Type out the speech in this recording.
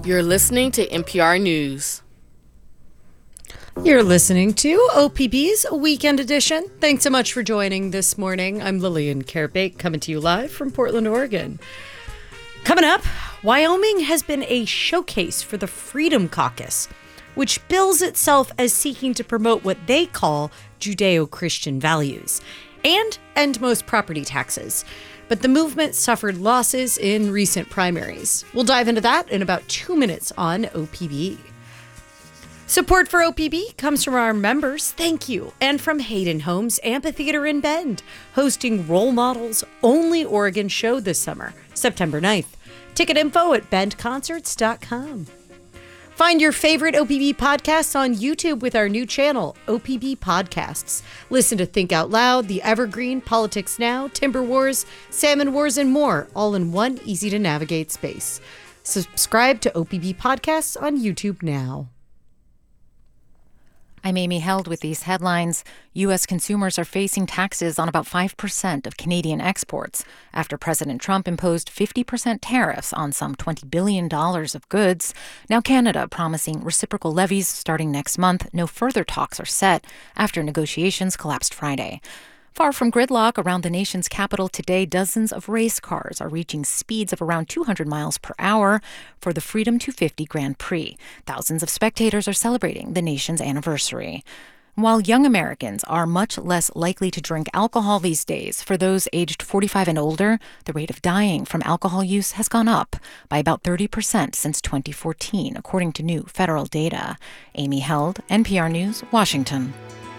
You're listening to NPR News. You're listening to OPB's Weekend Edition. Thanks so much for joining this morning. I'm Lillian Kerbake, coming to you live from Portland, Oregon. Coming up, Wyoming has been a showcase for the Freedom Caucus, which bills itself as seeking to promote what they call Judeo-Christian values and end most property taxes. But the movement suffered losses in recent primaries. We'll dive into that in about 2 minutes on OPB. Support for OPB comes from our members, thank you, and from Hayden Homes Amphitheater in Bend, hosting Role Models' only Oregon show this summer, September 9th. Ticket info at bendconcerts.com. Find your favorite OPB podcasts on YouTube with our new channel, OPB Podcasts. Listen to Think Out Loud, The Evergreen, Politics Now, Timber Wars, Salmon Wars, and more, all in one easy-to-navigate space. Subscribe to OPB Podcasts on YouTube now. I'm Amy Held with these headlines. U.S. consumers are facing taxes on about 5% of Canadian exports after President Trump imposed 50% tariffs on some $20 billion of goods. Now Canada promising reciprocal levies starting next month. No further talks are set after negotiations collapsed Friday. Far from gridlock around the nation's capital today, dozens of race cars are reaching speeds of around 200 miles per hour for the Freedom 250 Grand Prix. Thousands of spectators are celebrating the nation's anniversary. While young Americans are much less likely to drink alcohol these days, for those aged 45 and older, the rate of dying from alcohol use has gone up by about 30% since 2014, according to new federal data. Amy Held, NPR News, Washington.